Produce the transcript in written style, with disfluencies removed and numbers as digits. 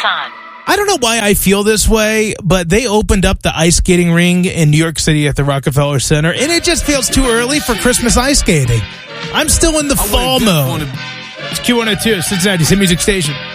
Sun. I don't know why I feel this way, but they opened up the ice skating ring in New York City at the Rockefeller Center, and it just feels too early for Christmas ice skating. I'm still in the fall mode. It's Q102, Cincinnati's hit music station.